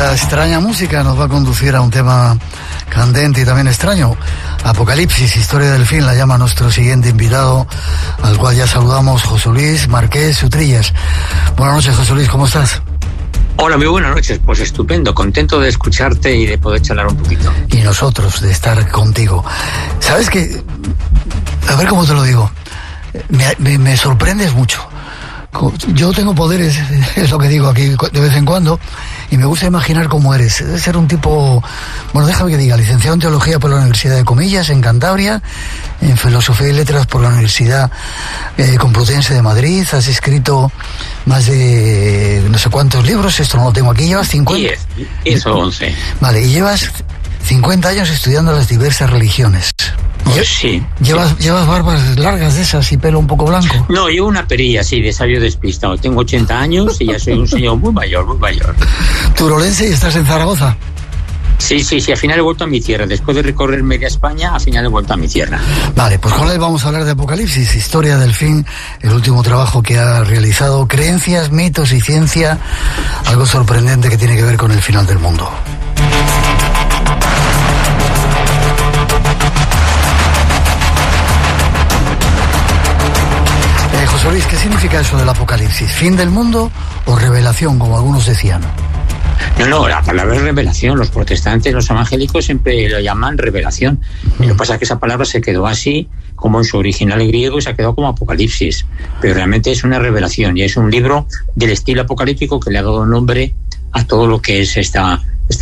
Esta extraña música nos va a conducir a un tema candente y también extraño. Apocalipsis, historia del fin, la llama nuestro siguiente invitado, al cual ya saludamos, José Luis Marqués Utrillas. Buenas noches, José Luis, ¿cómo estás? Hola, muy buenas noches. Pues estupendo, contento de escucharte y de poder charlar un poquito. Y nosotros de estar contigo. ¿Sabes qué? A ver cómo te lo digo. Me sorprendes mucho. Yo tengo poderes, es lo que digo aquí de vez en cuando, y me gusta imaginar cómo eres. Debe ser un tipo, bueno, déjame que diga, licenciado en Teología por la Universidad de Comillas, en Cantabria, en Filosofía y Letras por la Universidad Complutense de Madrid. Has escrito más de no sé cuántos libros, esto no lo tengo aquí, llevas 50... 10 o 11. Vale, y llevas 50 años estudiando las diversas religiones. Pues sí. ¿Llevas barbas largas de esas y pelo un poco blanco? No, llevo una perilla, sí, de sabio despistado. Tengo 80 años y ya soy un señor muy mayor, muy mayor. ¿Turolense y estás en Zaragoza? Sí, al final he vuelto a mi tierra. Después de recorrer media España, al final he vuelto a mi tierra. Vale, pues con él vamos a hablar de Apocalipsis, historia del fin, el último trabajo que ha realizado, creencias, mitos y ciencia, algo sorprendente que tiene que ver con el final del mundo. José Luis, ¿qué significa eso del Apocalipsis? ¿Fin del mundo o revelación, como algunos decían? No, la palabra es revelación. Los protestantes, los evangélicos siempre lo llaman revelación. Y lo que pasa es que esa palabra se quedó así, como en su original griego, y se ha quedado como Apocalipsis. Pero realmente es una revelación y es un libro del estilo apocalíptico que le ha dado nombre a todo lo que es esta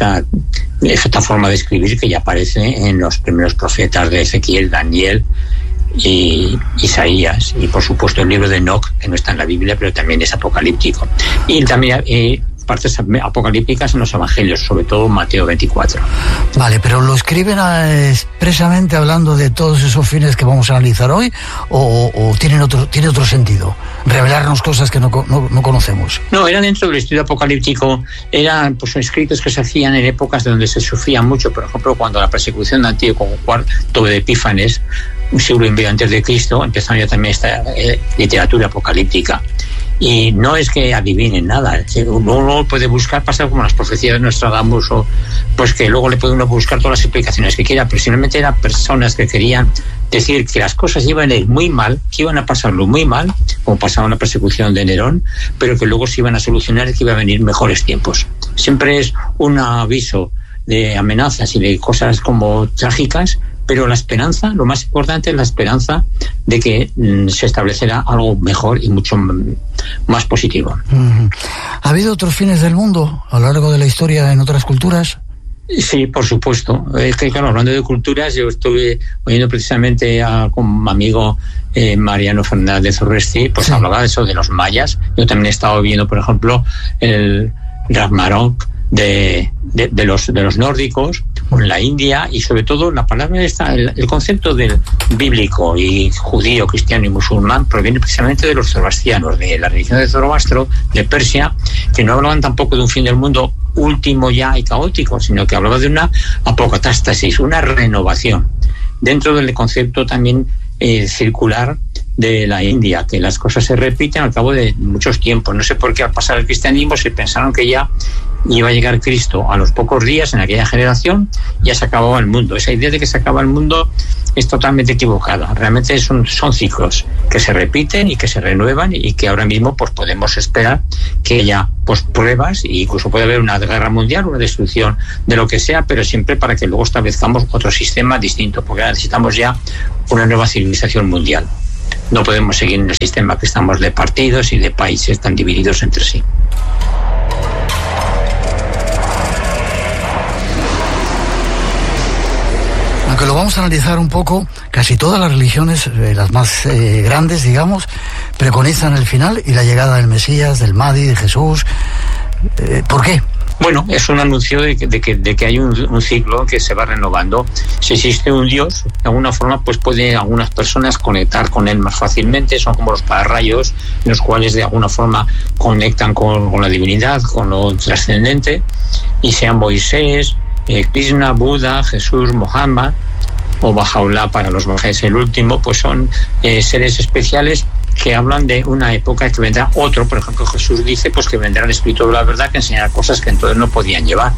forma de escribir que ya aparece en los primeros profetas de Ezequiel, Daniel y Isaías, y por supuesto el libro de Enoc, que no está en la Biblia pero también es apocalíptico, y también partes apocalípticas en los evangelios, sobre todo Mateo 24. Vale, pero ¿lo escriben expresamente hablando de todos esos fines que vamos a analizar hoy o tiene otro sentido? Revelarnos cosas que no conocemos. No, era dentro del estudio apocalíptico, eran pues escritos que se hacían en épocas donde se sufría mucho, por ejemplo cuando la persecución de Antíoco IV de Epífanes, un siglo y medio antes de Cristo, empezaron ya también esta literatura apocalíptica. Y no es que adivinen nada, uno puede buscar, pasar como las profecías de Nostradamus, o pues que luego le puede uno buscar todas las explicaciones que quiera, pero simplemente eran personas que querían decir que las cosas iban a ir muy mal, que iban a pasarlo muy mal, como pasaba en la persecución de Nerón, pero que luego se iban a solucionar y que iban a venir mejores tiempos. Siempre es un aviso de amenazas y de cosas como trágicas, pero la esperanza, lo más importante es la esperanza de que se establecerá algo mejor y mucho más positivo. ¿Ha habido otros fines del mundo a lo largo de la historia en otras culturas? Sí, por supuesto. Es que, claro, hablando de culturas, yo estuve oyendo precisamente con mi amigo Mariano Fernández Urresti, pues sí, hablaba de eso de los mayas. Yo también he estado viendo, por ejemplo, el Ragnarok de los nórdicos, en la India, y sobre todo la palabra el concepto del bíblico y judío, cristiano y musulmán proviene precisamente de los zoroastrianos, de la religión de Zoroastro, de Persia, que no hablaban tampoco de un fin del mundo último ya y caótico, sino que hablaba de una apocatástasis, una renovación, dentro del concepto también circular de la India, que las cosas se repiten al cabo de muchos tiempos. No sé por qué al pasar el cristianismo se pensaron que ya iba a llegar Cristo a los pocos días en aquella generación, ya se acababa el mundo. Esa idea de que se acaba el mundo es totalmente equivocada. Realmente son ciclos que se repiten y que se renuevan, y que ahora mismo pues podemos esperar que haya pues pruebas, e incluso puede haber una guerra mundial, una destrucción de lo que sea, pero siempre para que luego establezcamos otro sistema distinto, porque necesitamos ya una nueva civilización mundial. No podemos seguir en el sistema que estamos de partidos y de países tan divididos entre sí. Aunque lo vamos a analizar un poco, casi todas las religiones, las más grandes, digamos, preconizan el final y la llegada del Mesías, del Mahdi, de Jesús. ¿Por qué? Bueno, es un anuncio de que hay un ciclo que se va renovando. Si existe un Dios, de alguna forma, pues pueden algunas personas conectar con él más fácilmente. Son como los pararrayos, en los cuales de alguna forma conectan con la divinidad, con lo trascendente, y sean Moisés, Krishna, Buda, Jesús, Mohammed o Bahá'u'lláh para los bahá'ís el último, pues son seres especiales que hablan de una época que vendrá otro. Por ejemplo, Jesús dice pues que vendrá el Espíritu de la verdad, que enseñará cosas que entonces no podían llevar.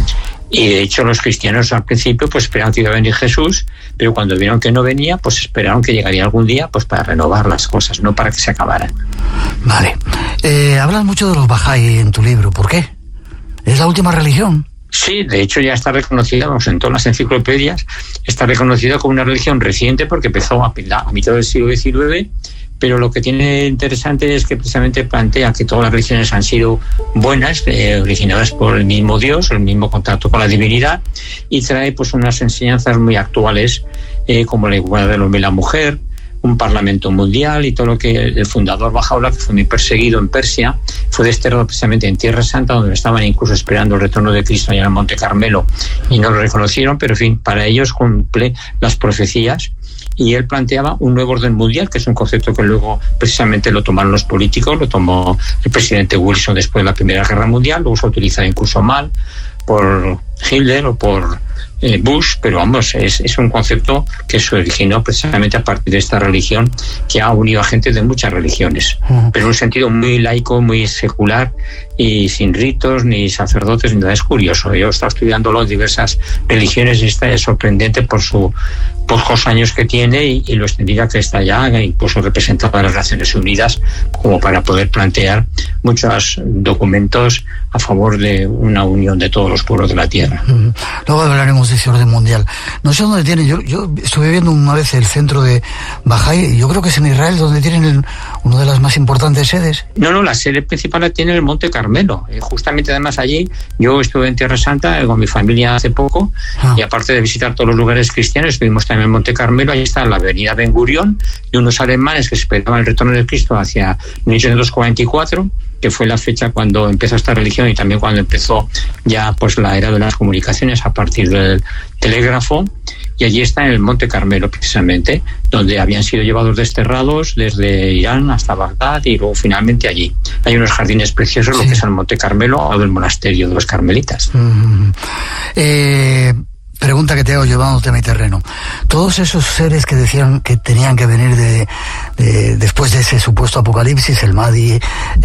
Y de hecho los cristianos al principio pues esperaban que iba a venir Jesús, pero cuando vieron que no venía, pues esperaron que llegaría algún día pues para renovar las cosas, no para que se acabaran. Vale. Hablas mucho de los Bahá'í en tu libro. ¿Por qué? ¿Es la última religión? Sí, de hecho ya está reconocida, vamos, en todas las enciclopedias, está reconocida como una religión reciente porque empezó a mitad del siglo XIX, pero lo que tiene interesante es que precisamente plantea que todas las religiones han sido buenas, originadas por el mismo Dios, el mismo contacto con la divinidad, y trae pues unas enseñanzas muy actuales, como la igualdad del hombre y la mujer, un parlamento mundial y todo lo que el fundador Bahá'u'lláh, que fue muy perseguido en Persia, fue desterrado precisamente en Tierra Santa, donde estaban incluso esperando el retorno de Cristo allá en el Monte Carmelo, y no lo reconocieron, pero en fin, para ellos cumple las profecías. Y él planteaba un nuevo orden mundial, que es un concepto que luego precisamente lo tomaron los políticos, lo tomó el presidente Wilson después de la Primera Guerra Mundial, luego se utiliza incluso mal por Hitler o por Bush, pero vamos, es un concepto que se originó precisamente a partir de esta religión que ha unido a gente de muchas religiones, pero en un sentido muy laico, muy secular y sin ritos ni sacerdotes ni nada. Es curioso, yo he estado estudiándolo en diversas religiones y esta es sorprendente por sus pocos años que tiene y lo extendida que está ya, incluso representada en las Naciones Unidas, como para poder plantear muchos documentos a favor de una unión de todos los pueblos de la tierra. Luego hablaremos de ese orden mundial. No sé dónde tienen, yo estuve viendo una vez el centro de Bahá'í, yo creo que es en Israel donde tienen una de las más importantes sedes. No, la sede principal la tiene en el Monte Carmelo. Justamente además allí, yo estuve en Tierra Santa con mi familia hace poco, y aparte de visitar todos los lugares cristianos, estuvimos también en el Monte Carmelo. Ahí está la avenida Ben Gurión y unos alemanes que esperaban el retorno de Cristo hacia 1844, que fue la fecha cuando empezó esta religión y también cuando empezó ya pues la era de las comunicaciones a partir del telégrafo. Y allí está en el Monte Carmelo precisamente, donde habían sido llevados desterrados desde Irán hasta Bagdad y luego finalmente allí. Hay unos jardines preciosos, sí, lo que es el Monte Carmelo o del monasterio de los carmelitas. Pregunta que te hago llevándote a mi terreno. Todos esos seres que decían que tenían que venir después de ese supuesto apocalipsis, el Mahdi,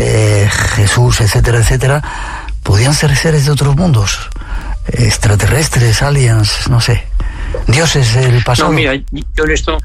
Jesús, etcétera, etcétera, ¿podían ser seres de otros mundos? Extraterrestres, aliens, no sé. Dioses del pasado. No, mira, yo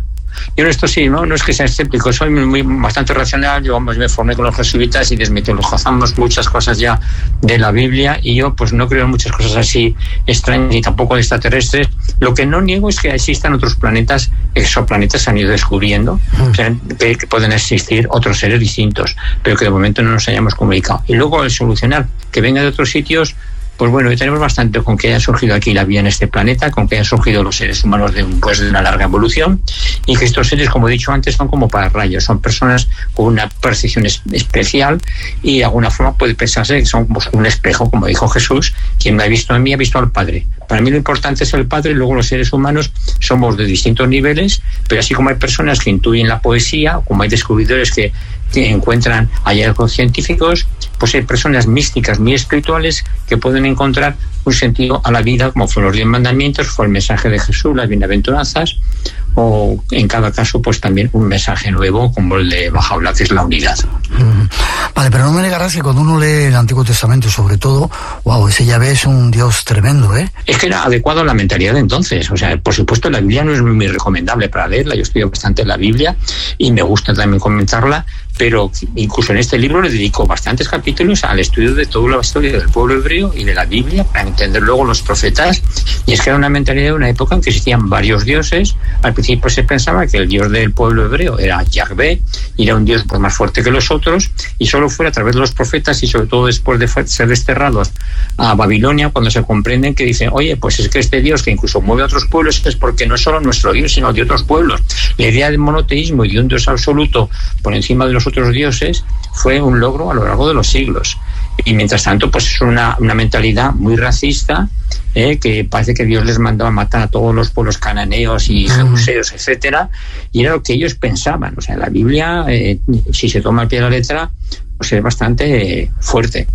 en esto sí, no es que sea escéptico, soy bastante racional. Yo me formé con los jesuitas y desmitologizamos muchas cosas ya de la Biblia, y yo pues no creo en muchas cosas así extrañas ni tampoco de extraterrestres. Lo que no niego es que existan otros planetas, exoplanetas se han ido descubriendo, o sea, que pueden existir otros seres distintos, pero que de momento no nos hayamos comunicado. Y luego el solucionar que venga de otros sitios, pues bueno, tenemos bastante con que haya surgido aquí la vida en este planeta, con que hayan surgido los seres humanos de una larga evolución, y que estos seres, como he dicho antes, son como pararrayos, son personas con una percepción especial y de alguna forma puede pensarse que son como un espejo, como dijo Jesús: quien me ha visto a mí ha visto al Padre. Para mí lo importante es el Padre, y luego los seres humanos somos de distintos niveles, pero así como hay personas que intuyen la poesía, o como hay descubridores que encuentran hallazgos científicos, pues hay personas místicas muy espirituales que pueden encontrar un sentido a la vida, como fueron los 10 mandamientos, fue el mensaje de Jesús, las bienaventuranzas, o en cada caso pues también un mensaje nuevo como el de Bahá'u'lláh, que es la unidad. Vale, pero no me negarás que cuando uno lee el Antiguo Testamento, sobre todo, wow, ese Yahvé es un Dios tremendo, ¿eh? Es que era adecuado a la mentalidad de entonces. O sea, por supuesto la Biblia no es muy recomendable para leerla, yo estudio bastante la Biblia y me gusta también comentarla, pero incluso en este libro le dedico bastantes capítulos al estudio de toda la historia del pueblo hebreo y de la Biblia, para entender luego los profetas. Y es que era una mentalidad de una época en que existían varios dioses. Al principio se pensaba que el dios del pueblo hebreo era Yahvé, y era un dios pues más fuerte que los otros, y solo fue a través de los profetas, y sobre todo después de ser desterrados a Babilonia, cuando se comprenden que dicen: oye, pues es que este dios que incluso mueve a otros pueblos es porque no es solo nuestro dios, sino de otros pueblos. La idea del monoteísmo y de un dios absoluto por encima de los otros dioses fue un logro a lo largo de los siglos. Y mientras tanto pues es una mentalidad muy racista, que parece que Dios les mandó a matar a todos los pueblos cananeos y jebuseos, etcétera, y era lo que ellos pensaban. O sea, la Biblia, si se toma al pie de la letra, pues es bastante fuerte.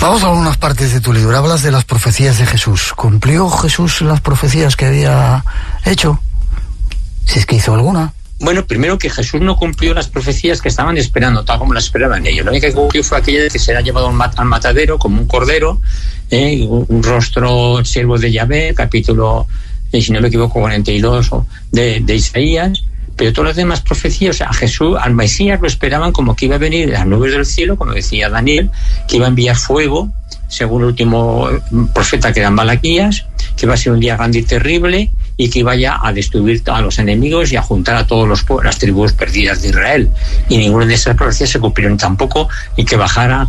Vamos a algunas partes de tu libro. Hablas de las profecías de Jesús. ¿Cumplió Jesús las profecías que había hecho? Si es que hizo alguna. Bueno, primero que Jesús no cumplió las profecías que estaban esperando, tal como las esperaban ellos. Lo único que cumplió fue aquella de que será llevado al matadero como un cordero, un rostro siervo de Yahvé, capítulo, si no me equivoco, 42 de Isaías. Pero todas las demás profecías, o sea, a Jesús, al Mesías lo esperaban como que iba a venir de las nubes del cielo, como decía Daniel, que iba a enviar fuego, según el último profeta que era Malaquías, que iba a ser un día grande y terrible, y que iba ya a destruir a los enemigos y a juntar a todas las tribus perdidas de Israel. Y ninguna de esas profecías se cumplieron tampoco, y que bajara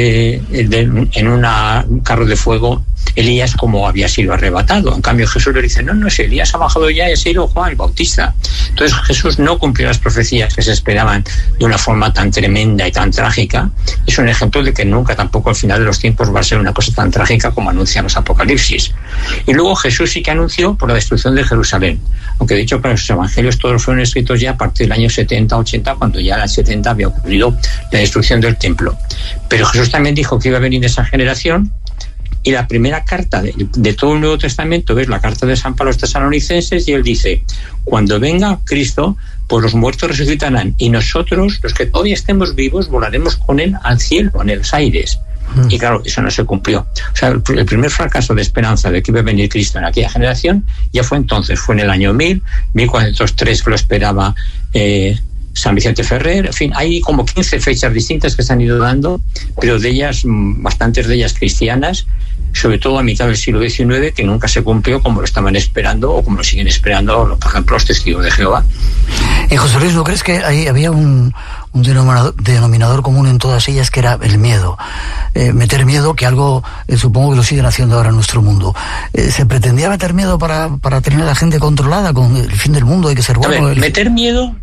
en un carro de fuego Elías como había sido arrebatado. En cambio Jesús le dice, no, si Elías ha bajado ya y ha sido Juan el Bautista. Entonces Jesús no cumplió las profecías que se esperaban de una forma tan tremenda y tan trágica. Es un ejemplo de que nunca tampoco al final de los tiempos va a ser una cosa tan trágica como anuncian los Apocalipsis. Y luego Jesús sí que anunció por la destrucción de Jerusalén, aunque de hecho para los evangelios todos fueron escritos ya a partir del año 70-80, cuando ya en el 70 había ocurrido la destrucción del templo. Pero Jesús también dijo que iba a venir esa generación. Y la primera carta de todo el Nuevo Testamento es la carta de San Pablo a los tesalonicenses, y él dice, cuando venga Cristo, pues los muertos resucitarán, y nosotros, los que todavía estemos vivos, volaremos con él al cielo, en los aires. Y claro, eso no se cumplió. O sea, el primer fracaso de esperanza de que iba a venir Cristo en aquella generación ya fue entonces, fue en el año 1403 lo esperaba San Vicente Ferrer. En fin, hay como 15 fechas distintas que se han ido dando, pero de ellas, bastantes de ellas cristianas, sobre todo a mitad del siglo XIX, que nunca se cumplió como lo estaban esperando o como lo siguen esperando, por ejemplo, los testigos de Jehová. Y José Luis, ¿no crees que ahí había un denominador común en todas ellas, que era el miedo? Meter miedo, que algo supongo que lo siguen haciendo ahora en nuestro mundo. ¿Se pretendía meter miedo para tener a la gente controlada con el fin del mundo? Hay que ser bueno. Meter miedo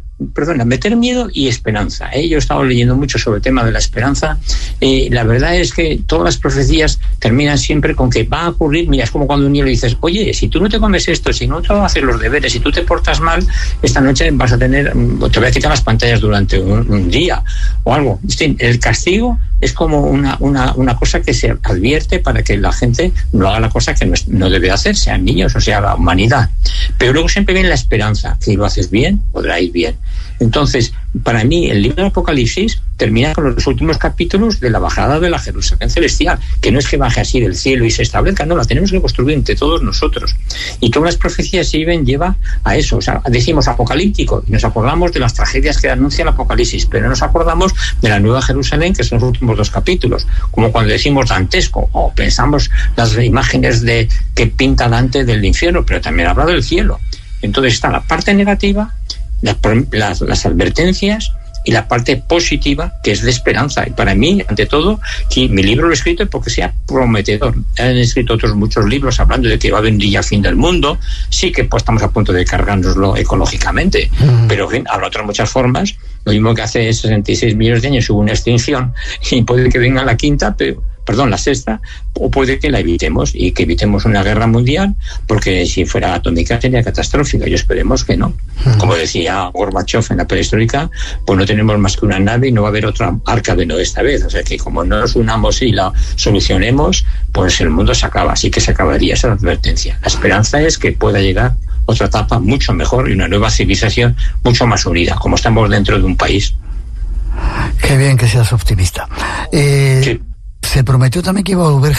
y esperanza. Yo he estado leyendo mucho sobre el tema de la esperanza. La verdad es que todas las profecías terminan siempre con que va a ocurrir. Mira, es como cuando un niño le dices, oye, si tú no te comes esto, si no te vas a hacer los deberes, si tú te portas mal, esta noche vas a tener, te voy a quitar las pantallas durante un día o algo. El castigo es como una cosa que se advierte para que la gente no haga la cosa que no debe hacer, sean niños o sea la humanidad. Pero luego siempre viene la esperanza, que si lo haces bien, podrá ir bien. Entonces, para mí, el libro del Apocalipsis termina con los últimos capítulos de la bajada de la Jerusalén celestial, que no es que baje así del cielo y se establezca, no, la tenemos que construir entre todos nosotros. Y todas las profecías lleva a eso. O sea, decimos apocalíptico y nos acordamos de las tragedias que anuncia el Apocalipsis, pero no nos acordamos de la Nueva Jerusalén, que son los últimos 2 capítulos. Como cuando decimos dantesco, o pensamos las imágenes que pinta Dante del infierno, pero también habla del cielo. Entonces está la parte negativa, las advertencias, y la parte positiva, que es de esperanza. Y para mí, ante todo, que mi libro lo he escrito porque sea prometedor. Han escrito otros muchos libros hablando de que va a venir ya el fin del mundo. Sí que pues estamos a punto de cargárnoslo ecológicamente, pero en fin, habrá otras muchas formas. Lo mismo que hace 66 millones de años hubo una extinción, y puede que venga la sexta, o puede que la evitemos, y que evitemos una guerra mundial, porque si fuera atómica sería catastrófica, y esperemos que no. Como decía Gorbachev en la perestroika, pues no tenemos más que una nave y no va a haber otra arca de Noé esta vez. O sea que como no nos unamos y la solucionemos, pues el mundo se acaba. Así que se acabaría esa advertencia. La esperanza es que pueda llegar otra etapa mucho mejor y una nueva civilización mucho más unida, como estamos dentro de un país. Qué bien que seas optimista. Sí. Se prometió también que iba a volver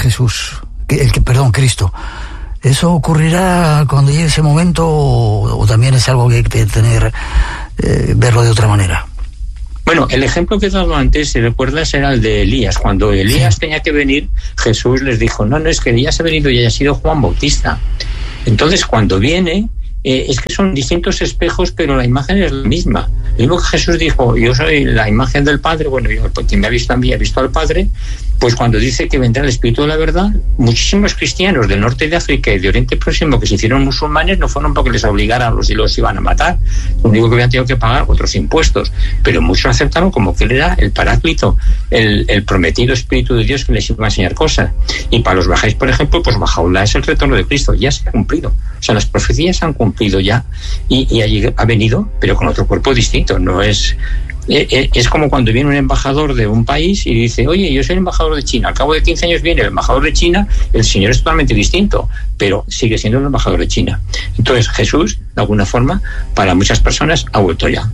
Cristo. ¿Eso ocurrirá cuando llegue ese momento, o también es algo que hay que verlo de otra manera? Bueno, el ejemplo que he dado antes, si recuerdas, era el de Elías. Cuando Elías tenía que venir, Jesús les dijo, no, es que Elías ha venido y haya sido Juan Bautista. Entonces, cuando viene, es que son distintos espejos, pero la imagen es la misma. Lo mismo que Jesús dijo, yo soy la imagen del Padre, bueno, quien me ha visto a mí ha visto al Padre. Pues cuando dice que vendrá el Espíritu de la verdad, muchísimos cristianos del norte de África y de Oriente Próximo que se hicieron musulmanes no fueron porque les obligaran y los iban a matar. Lo único que habían tenido que pagar otros impuestos, pero muchos aceptaron como que él era el Paráclito, el prometido Espíritu de Dios que les iba a enseñar cosas. Y para los bajáis, por ejemplo, pues Bajaulá es el retorno de Cristo, ya se ha cumplido. O sea, las profecías se han cumplido ya, y ha venido, pero con otro cuerpo distinto. No es Es como cuando viene un embajador de un país y dice, oye, yo soy el embajador de China. Al cabo de 15 años viene el embajador de China, el señor es totalmente distinto, pero sigue siendo el embajador de China. Entonces Jesús, de alguna forma, para muchas personas ha vuelto ya.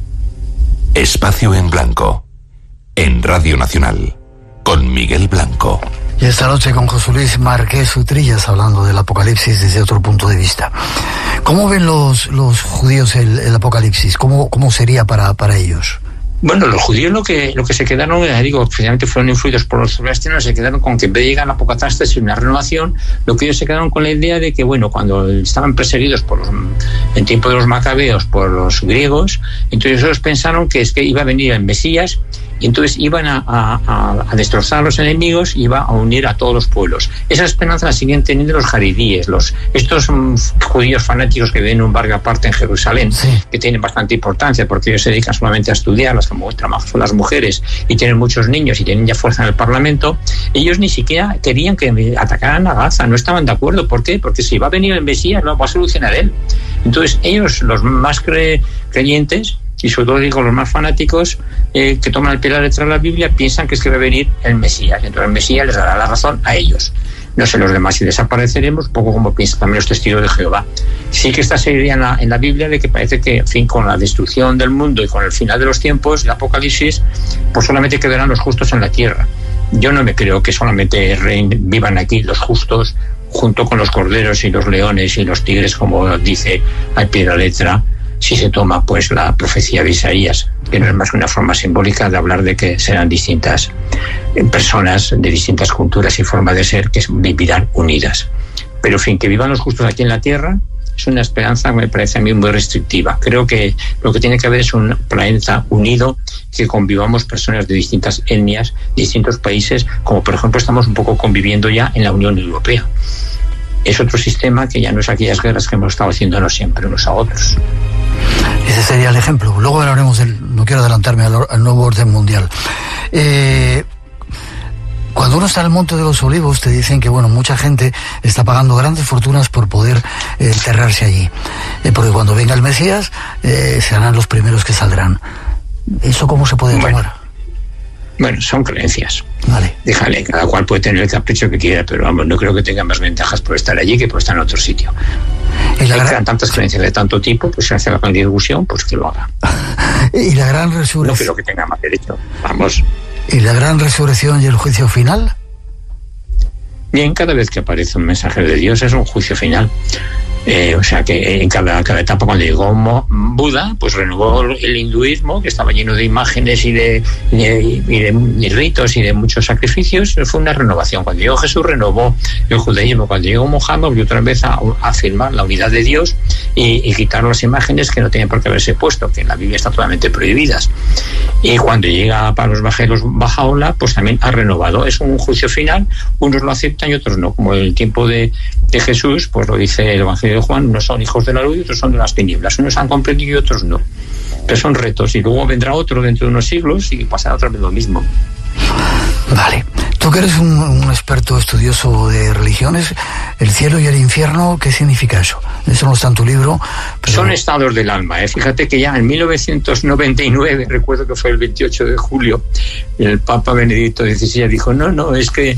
Espacio en Blanco, en Radio Nacional, con Miguel Blanco. Y esta noche con José Luis Márquez Utrillas, hablando del Apocalipsis desde otro punto de vista. ¿Cómo ven los judíos el Apocalipsis? ¿Cómo sería para ellos? Bueno, los judíos lo que se quedaron, especialmente fueron influidos por los zoroastrianos, se quedaron con que en vez de llegar a la Apocalipsis y una renovación, lo que ellos se quedaron con la idea de que, bueno, cuando estaban perseguidos en tiempo de los macabeos por los griegos, entonces ellos pensaron que es que iba a venir el Mesías y entonces iban a destrozar a los enemigos y iba a unir a todos los pueblos. Esa esperanza la siguen teniendo los jaridíes, estos judíos fanáticos que viven en un barrio aparte en Jerusalén, sí, que tienen bastante importancia porque ellos se dedican solamente a estudiar, son las mujeres y tienen muchos niños y tienen ya fuerza en el Parlamento. Ellos ni siquiera querían que atacaran a Gaza, no estaban de acuerdo. ¿Por qué? Porque si va a venir el Mesías lo va a solucionar él. Entonces ellos, los más creyentes, y sobre todo los más fanáticos, que toman al pie de la letra de la Biblia, piensan que es que va a venir el Mesías. Entonces el Mesías les dará la razón a ellos. No sé los demás si desapareceremos, poco como piensan también los testigos de Jehová. Sí que esta sería en la Biblia de que parece que, en fin, con la destrucción del mundo y con el final de los tiempos, el Apocalipsis, pues solamente quedarán los justos en la tierra. Yo no me creo que solamente vivan aquí los justos junto con los corderos y los leones y los tigres, como dice al pie de la letra, si se toma pues la profecía de Isaías, que no es más que una forma simbólica de hablar de que serán distintas personas de distintas culturas y formas de ser que vivirán unidas. Pero en fin, que vivan los justos aquí en la tierra es una esperanza que me parece a mí muy restrictiva. Creo que lo que tiene que haber es un planeta unido, que convivamos personas de distintas etnias, distintos países, como por ejemplo estamos un poco conviviendo ya en la Unión Europea. Es otro sistema que ya no es aquellas guerras que hemos estado haciéndonos siempre unos a otros. Ese sería el ejemplo. Luego hablaremos no quiero adelantarme al nuevo orden mundial. Cuando uno está en el Monte de los Olivos, te dicen que, bueno, mucha gente está pagando grandes fortunas por poder enterrarse allí. Porque cuando venga el Mesías, serán los primeros que saldrán. ¿Eso cómo se puede tomar? Bueno, son creencias. Vale. Déjale, cada cual puede tener el capricho que quiera, pero vamos, no creo que tenga más ventajas por estar allí que por estar en otro sitio. Hay tantas creencias de tanto tipo, pues si hace la contribución, pues que lo haga. ¿Y la gran resurrección? No creo que tenga más derecho. Vamos. ¿Y la gran resurrección y el juicio final? Bien, cada vez que aparece un mensaje de Dios es un juicio final. O sea que en cada etapa, cuando llegó Buda, pues renovó el hinduismo, que estaba lleno de imágenes y de ritos y de muchos sacrificios. Fue una renovación. Cuando llegó Jesús, renovó el judaísmo. Cuando llegó Mohammed, volvió otra vez a afirmar la unidad de Dios y quitar las imágenes que no tenían por qué haberse puesto, que en la Biblia están totalmente prohibidas. Y cuando llega para los Bahá'u'lláh, pues también ha renovado. Es un juicio final, unos lo aceptan y otros no. Como en el tiempo de Jesús, pues lo dice el Evangelio de Juan, unos son hijos de la luz y otros son de las tinieblas. Unos han comprendido y otros no. Pero son retos, y luego vendrá otro dentro de unos siglos y pasará otra vez lo mismo. Vale. Tú que eres un experto estudioso de religiones, el cielo y el infierno, ¿qué significa eso? Eso no está en tu libro. Pero... Son estados del alma. Fíjate que ya en 1999, recuerdo que fue el 28 de julio, el Papa Benedicto XVI dijo, no, es que...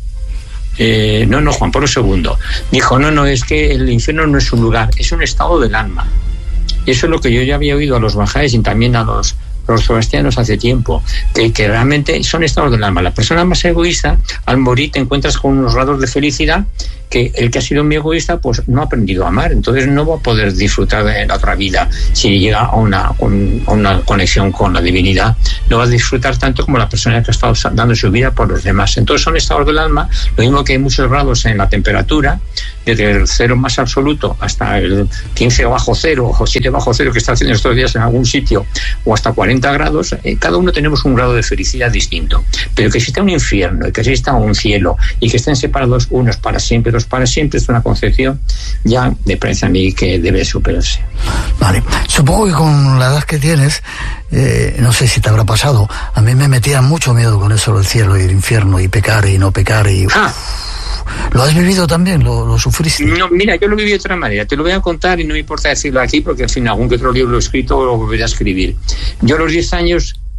Juan Pablo II dijo, es que el infierno no es un lugar, es un estado del alma. Y eso es lo que yo ya había oído a los bajáes y también a los zoroastrianos hace tiempo, que realmente son estados del alma. La persona más egoísta, al morir te encuentras con unos grados de felicidad que el que ha sido muy egoísta pues no ha aprendido a amar, entonces no va a poder disfrutar de la otra vida. Si llega a una conexión con la divinidad, no va a disfrutar tanto como la persona que ha estado dando su vida por los demás. Entonces son estados del alma, lo mismo que hay muchos grados en la temperatura, desde el cero más absoluto hasta el 15 bajo cero o 7 bajo cero que está haciendo estos días en algún sitio, o hasta 40 grados, cada uno tenemos un grado de felicidad distinto. Pero que exista un infierno y que exista un cielo y que estén separados unos para siempre, otros para siempre, es una concepción ya me parece a mí que debe superarse. Vale, supongo que con la edad que tienes, no sé si te habrá pasado, a mí me metía mucho miedo con eso del cielo y el infierno y pecar y no pecar y... ¿Lo has vivido también? ¿Lo sufriste? No, mira, yo lo viví de otra manera. Te lo voy a contar y no me importa decirlo aquí porque, en fin, algún que otro libro lo he escrito o lo volveré a escribir. Yo a los 10 años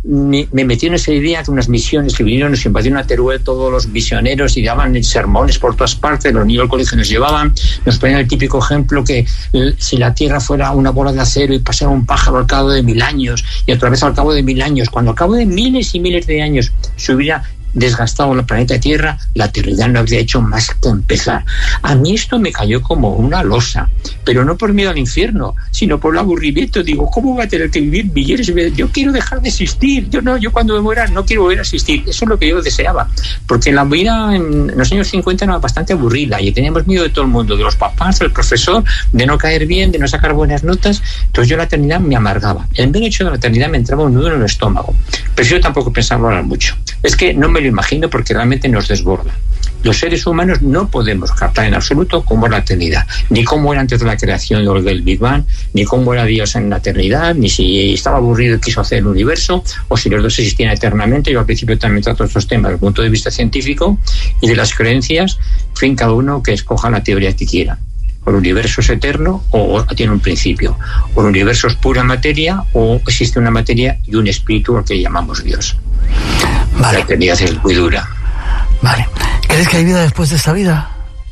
me metí en esa idea de unas misiones que vinieron, nos invadieron a Teruel todos los misioneros y daban sermones por todas partes, los niños del colegio nos llevaban, nos ponían el típico ejemplo que si la Tierra fuera una bola de acero y pasara un pájaro al cabo de 1000 años y otra vez al cabo de 1000 años, cuando al cabo de miles y miles de años se hubiera desgastado el planeta Tierra, la eternidad no habría hecho más que empezar. A mí esto me cayó como una losa, pero no por miedo al infierno, sino por el aburrimiento. Digo, ¿cómo voy a tener que vivir millones de veces? Yo quiero dejar de existir. Yo cuando me muera no quiero volver a existir. Eso es lo que yo deseaba, porque la vida en los años 50 era bastante aburrida y teníamos miedo de todo el mundo, de los papás, del profesor, de no caer bien, de no sacar buenas notas. Entonces yo la eternidad me amargaba. El mero hecho de la eternidad me entraba un nudo en el estómago. Pero yo tampoco pensaba hablar mucho. Es que no me lo imagino porque realmente nos desborda. Los seres humanos no podemos captar en absoluto cómo es la eternidad, ni cómo era antes de la creación del Big Bang, ni cómo era Dios en la eternidad, ni si estaba aburrido y quiso hacer el universo, o si los dos existían eternamente. Yo al principio también trato estos temas desde el punto de vista científico y de las creencias, en fin, cada uno que escoja la teoría que quiera. O el universo es eterno o tiene un principio, o el universo es pura materia o existe una materia y un espíritu al que llamamos Dios. Vale. La eternidad es muy dura. Vale. ¿Crees que hay vida después de esta vida?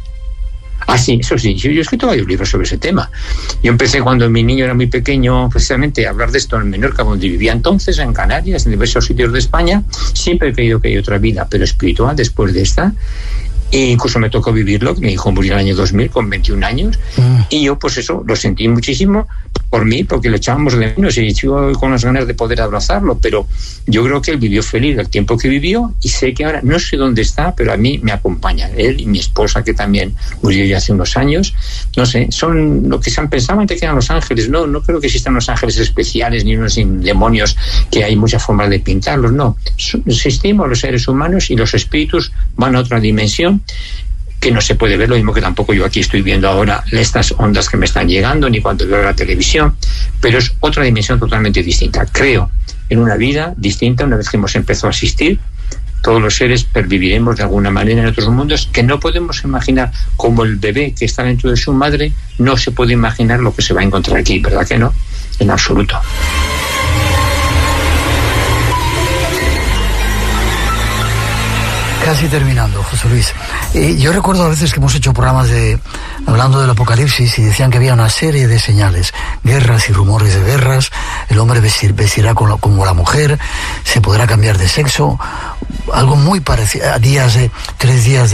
Ah, sí, eso sí. Yo he escrito varios libros sobre ese tema. Yo empecé cuando mi niño era muy pequeño, precisamente, a hablar de esto en Menorca, donde vivía entonces, en Canarias, en diversos sitios de España. Siempre he creído que hay otra vida, pero espiritual, después de esta. E incluso me tocó vivirlo, mi hijo murió en el año 2000 con 21 años, y yo pues eso, lo sentí muchísimo por mí, porque lo echábamos de menos y yo con las ganas de poder abrazarlo, pero yo creo que él vivió feliz el tiempo que vivió y sé que ahora, no sé dónde está, pero a mí me acompaña, él y mi esposa que también murió ya hace unos años, no sé, son lo que se han pensado antes que eran los ángeles, no creo que existan los ángeles especiales ni unos demonios que hay muchas formas de pintarlos, no, existimos los seres humanos y los espíritus van a otra dimensión que no se puede ver, lo mismo que tampoco yo aquí estoy viendo ahora estas ondas que me están llegando, ni cuando veo la televisión, pero es otra dimensión totalmente distinta. Creo en una vida distinta una vez que hemos empezado a existir. Todos los seres perviviremos de alguna manera en otros mundos que no podemos imaginar, como el bebé que está dentro de su madre no se puede imaginar lo que se va a encontrar aquí, ¿verdad que no? En absoluto. Casi terminando, José Luis. Yo recuerdo a veces que hemos hecho programas hablando del apocalipsis y decían que había una serie de señales, guerras y rumores de guerras, el hombre vestirá como la mujer, se podrá cambiar de sexo, algo muy parecido, 3 días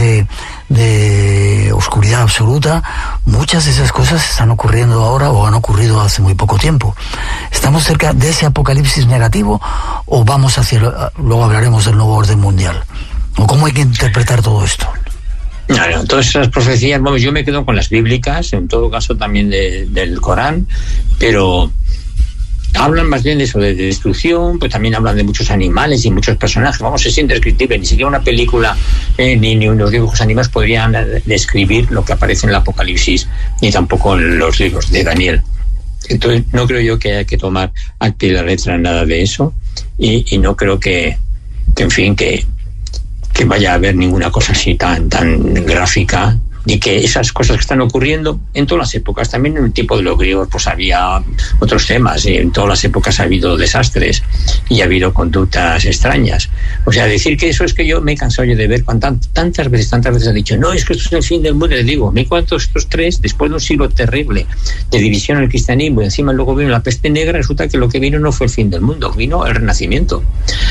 de oscuridad absoluta. Muchas de esas cosas están ocurriendo ahora o han ocurrido hace muy poco tiempo. ¿Estamos cerca de ese apocalipsis negativo o vamos luego hablaremos del nuevo orden mundial? ¿O cómo hay que interpretar todo esto? No, todas esas profecías, vamos, yo me quedo con las bíblicas, en todo caso también del Corán, pero hablan más bien de eso, de destrucción, pues también hablan de muchos animales y muchos personajes. Vamos, es indescriptible, ni siquiera una película ni unos dibujos animados podrían describir lo que aparece en el Apocalipsis, ni tampoco en los libros de Daniel. Entonces no creo yo que haya que tomar al pie de la letra nada de eso, y no creo que en fin, que vaya a haber ninguna cosa así tan gráfica, ni que esas cosas que están ocurriendo en todas las épocas, también en el tiempo de los griegos pues había otros temas, y en todas las épocas ha habido desastres y ha habido conductas extrañas. O sea, decir que eso es que yo me he cansado de ver tantas veces han dicho, no, es que esto es el fin del mundo. Les digo, me cuento estos tres, después de un siglo terrible de división en el cristianismo, y encima luego vino la peste negra, resulta que lo que vino no fue el fin del mundo, vino el Renacimiento.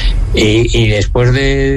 Y después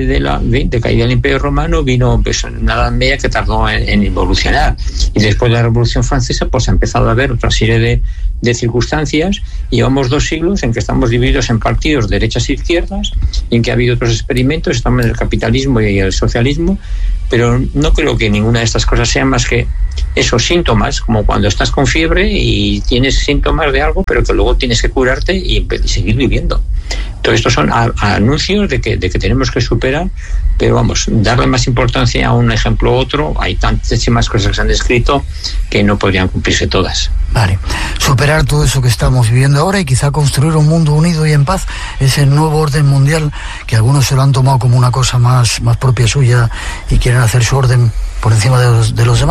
de caída del Imperio Romano vino pues una Edad Media que tardó en evolucionar, y después de la Revolución Francesa pues ha empezado a haber otra serie de circunstancias, y llevamos 2 siglos en que estamos divididos en partidos derechas e izquierdas, y en que ha habido otros experimentos, estamos en el capitalismo y el socialismo, pero no creo que ninguna de estas cosas sean más que esos síntomas, como cuando estás con fiebre y tienes síntomas de algo, pero que luego tienes que curarte y seguir viviendo. Todo esto son anuncios de que tenemos que superar, pero vamos, darle más importancia a un ejemplo u otro, hay tantísimas cosas que se han descrito que no podrían cumplirse todas. Vale, superar todo eso que estamos viviendo ahora y quizá construir un mundo unido y en paz, ese nuevo orden mundial que algunos se lo han tomado como una cosa más propia suya y quieren hacer su orden por encima de los demás.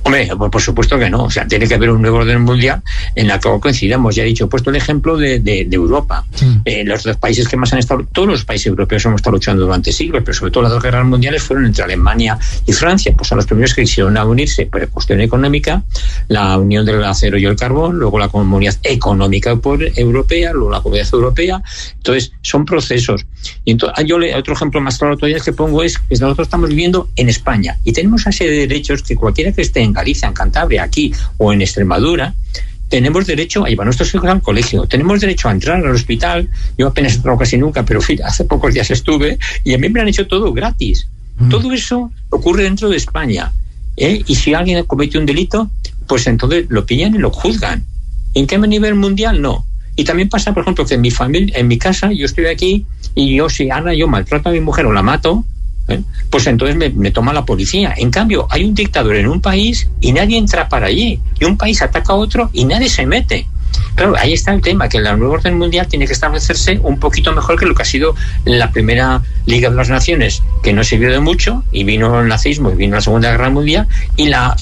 Hombre, pues por supuesto que no. O sea, tiene que haber un nuevo orden mundial en la que coincidamos. Ya he dicho, he puesto el ejemplo de Europa. Los dos países que más han estado, todos los países europeos hemos estado luchando durante siglos, pero sobre todo las dos guerras mundiales fueron entre Alemania y Francia. Pues son los primeros que quisieron unirse por cuestión económica, la unión del acero y el carbón, luego la Comunidad Económica Europea, luego la Comunidad Europea. Entonces, son procesos. Y entonces, otro ejemplo más claro todavía que pongo es que nosotros estamos viviendo en España y tenemos una serie de derechos que cualquiera que esté en Galicia, en Cantabria, aquí o en Extremadura, tenemos derecho a llevar a nuestros hijos al colegio, tenemos derecho a entrar al hospital. Yo apenas he entrado casi nunca, pero hace pocos días estuve y a mí me han hecho todo gratis. Todo eso ocurre dentro de España, y si alguien comete un delito, pues entonces lo pillan y lo juzgan. ¿En qué nivel mundial? No. Y también pasa, por ejemplo, que en mi familia, en mi casa, yo estoy aquí y si yo maltrato a mi mujer o la mato, pues entonces me toma la policía. En cambio, hay un dictador en un país y nadie entra para allí. Y un país ataca a otro y nadie se mete. Claro, ahí está el tema, que el nuevo orden mundial tiene que establecerse un poquito mejor que lo que ha sido la primera Liga de las Naciones, que no sirvió de mucho, y vino el nazismo y vino la Segunda Guerra Mundial, y la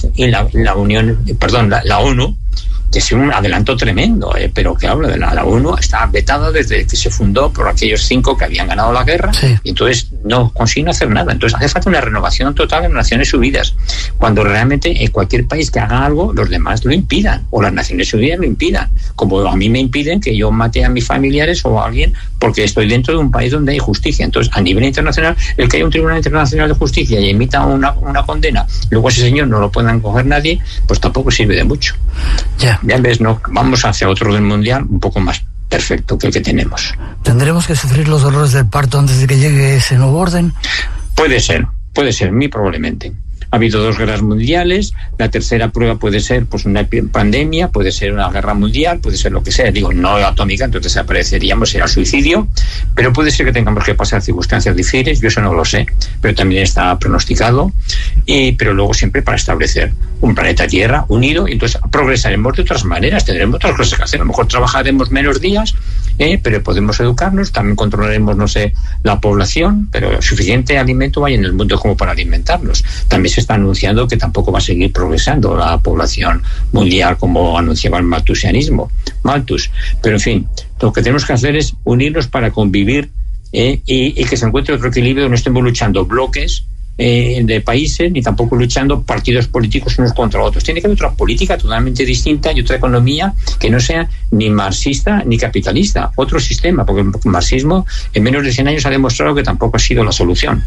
ONU, que es un adelanto tremendo, pero claro, la ONU está vetada desde que se fundó por aquellos 5 que habían ganado la guerra, y entonces no consiguen hacer nada. Entonces hace falta una renovación total de las Naciones Unidas, cuando realmente en cualquier país que haga algo, los demás lo impidan, o las Naciones Unidas lo impidan, como a mí me impiden que yo mate a mis familiares o a alguien porque estoy dentro de un país donde hay justicia. Entonces, a nivel internacional, el que haya un Tribunal Internacional de Justicia y emita una condena, luego ese señor no lo puedan coger nadie, pues tampoco sirve de mucho. Ya ves, no, vamos hacia otro orden mundial un poco más perfecto que el que tenemos. ¿Tendremos que sufrir los dolores del parto antes de que llegue ese nuevo orden? Puede ser, muy probablemente. Ha habido 2 guerras mundiales, la tercera prueba puede ser pues una pandemia, puede ser una guerra mundial, puede ser lo que sea, digo, no atómica, entonces desapareceríamos, será suicidio, pero puede ser que tengamos que pasar circunstancias difíciles, yo eso no lo sé, pero también está pronosticado, pero luego siempre para establecer un planeta Tierra unido, y entonces progresaremos de otras maneras, tendremos otras cosas que hacer, a lo mejor trabajaremos menos días, pero podemos educarnos, también controlaremos, no sé, la población, pero suficiente alimento hay en el mundo como para alimentarnos. También se está anunciando que tampoco va a seguir progresando la población mundial como anunciaba el maltusianismo, Malthus. Pero en fin, lo que tenemos que hacer es unirnos para convivir, y que se encuentre otro equilibrio, no estemos luchando bloques de países, ni tampoco luchando partidos políticos unos contra otros. Tiene que haber otra política totalmente distinta y otra economía que no sea ni marxista ni capitalista, otro sistema, porque el marxismo en menos de 100 años ha demostrado que tampoco ha sido la solución.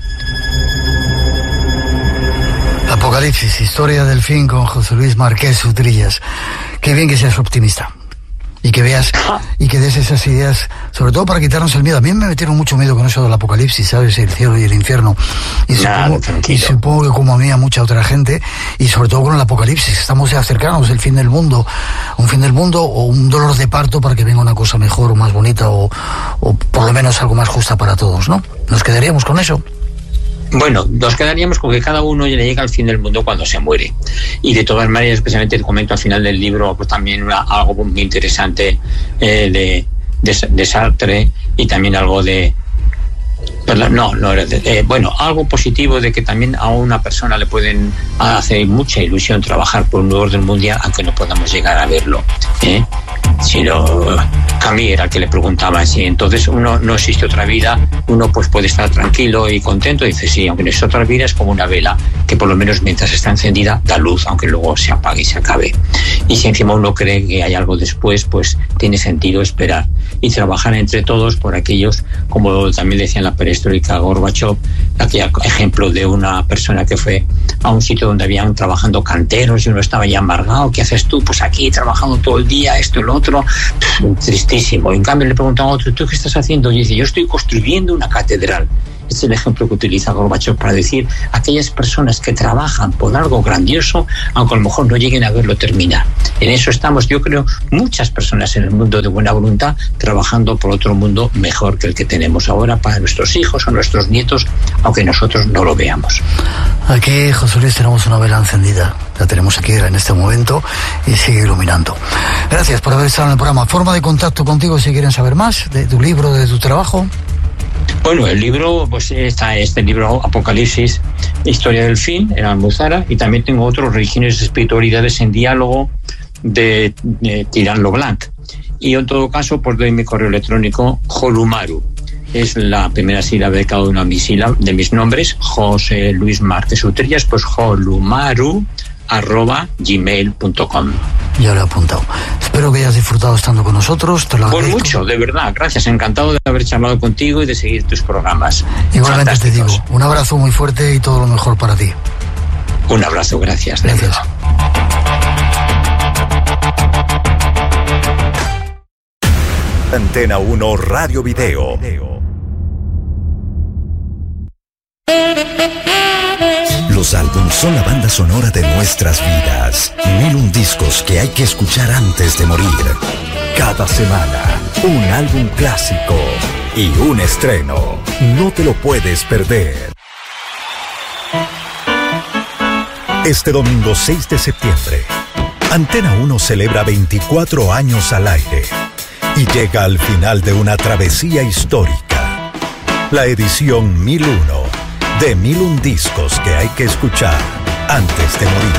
Apocalipsis, historia del fin, con José Luis Márquez Utrillas. Qué bien que seas optimista y que veas y que des esas ideas, sobre todo para quitarnos el miedo. A mí me metieron mucho miedo con eso del apocalipsis, ¿sabes? El cielo y el infierno. Y supongo que como a mí, a mucha otra gente, y sobre todo con el apocalipsis. Estamos ya cercanos del fin del mundo. Un fin del mundo o un dolor de parto para que venga una cosa mejor o más bonita o por lo menos algo más justa para todos, ¿no? ¿Nos quedaríamos con eso? Bueno, nos quedaríamos con que cada uno le llega al fin del mundo cuando se muere. Y de todas maneras, especialmente te comento al final del libro, pues también algo muy interesante de Sartre, y también algo de... Perdón, algo positivo de que también a una persona le pueden hacer mucha ilusión trabajar por un nuevo orden mundial, aunque no podamos llegar a verlo. Sino Camus era el que le preguntaba si entonces no existe otra vida, uno pues puede estar tranquilo y contento. Dice sí, aunque no existe otra vida, es como una vela que por lo menos mientras está encendida da luz, aunque luego se apague y se acabe. Y si encima uno cree que hay algo después, pues tiene sentido esperar y trabajar entre todos por aquellos, como también decía en la perestroika Gorbachev, aquel ejemplo de una persona que fue a un sitio donde habían trabajando canteros y uno estaba ya amargado. ¿Qué haces tú? Pues aquí trabajando todo el día, esto y lo otro. Tristísimo. En cambio le preguntan a otro, ¿tú qué estás haciendo? Y dice, yo estoy construyendo una catedral. Este es el ejemplo que utiliza Gorbachev para decir aquellas personas que trabajan por algo grandioso, aunque a lo mejor no lleguen a verlo terminar. En eso estamos, yo creo, muchas personas en el mundo de buena voluntad trabajando por otro mundo mejor que el que tenemos ahora para nuestros hijos o nuestros nietos, aunque nosotros no lo veamos. Aquí, José Luis, tenemos una vela encendida. La tenemos aquí en este momento y sigue iluminando. Gracias por haber estado en el programa. Forma de contacto contigo si quieren saber más de tu libro, de tu trabajo. Bueno, el libro, pues está este libro Apocalipsis, Historia del Fin, en Almuzara, y también tengo otros, Religiones y Espiritualidades en Diálogo, de Tirán Loblanc. Y en todo caso, pues doy mi correo electrónico, Jolumaru. Es la primera sílaba de cada uno de mis nombres, José Luis Márquez Utrillas, pues jolumaru@gmail.com. Ya lo he apuntado. Espero que hayas disfrutado estando con nosotros. Te lo agradezco. Por mucho, de verdad. Gracias. Encantado de haber charlado contigo y de seguir tus programas. Igualmente te digo, un abrazo muy fuerte y todo lo mejor para ti. Un abrazo. Gracias. Gracias. Antena 1 Radio Video. Los álbumes son la banda sonora de nuestras vidas. 1001 discos que hay que escuchar antes de morir. Cada semana, un álbum clásico y un estreno. No te lo puedes perder. Este domingo 6 de septiembre, Antena 1 celebra 24 años al aire y llega al final de una travesía histórica. La edición 1001 de 1001 discos que hay que escuchar antes de morir.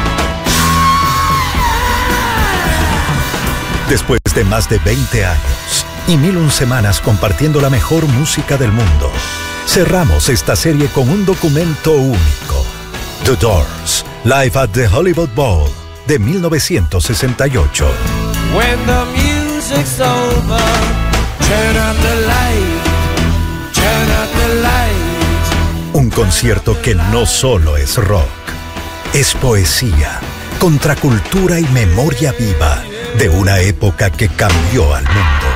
Después de más de 20 años y 1001 semanas compartiendo la mejor música del mundo, cerramos esta serie con un documento único. The Doors, Live at the Hollywood Bowl, de 1968. When the music's over, turn up the light, turn up the light. Un concierto que no solo es rock, es poesía, contracultura y memoria viva de una época que cambió al mundo.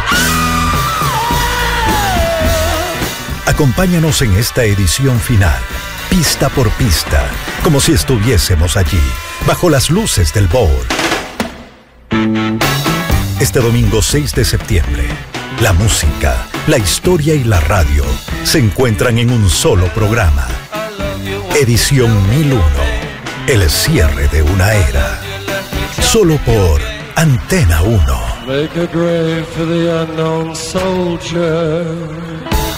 Acompáñanos en esta edición final, pista por pista, como si estuviésemos allí, bajo las luces del Bowl. Este domingo 6 de septiembre, la música, la historia y la radio se encuentran en un solo programa. Edición 1001, el cierre de una era. Solo por Antena 1. Make a grave for the unknown soldier.